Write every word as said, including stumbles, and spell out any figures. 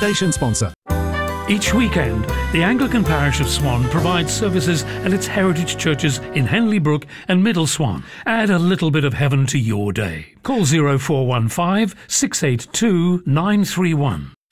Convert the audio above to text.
station sponsor. Each weekend, the Anglican parish of Swan provides services at its heritage churches in Henley Brook and Middle Swan. Add a little bit of heaven to your day. Call zero four one five, six eight two, nine three one.